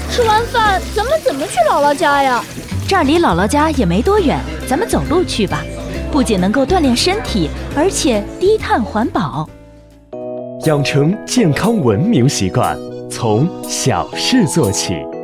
吃完饭咱们怎么去姥姥家呀？ 这儿离姥姥家也没多远，咱们走路去吧。不仅能够锻炼身体，而且低碳环保。 养成健康文明习惯，从小事做起。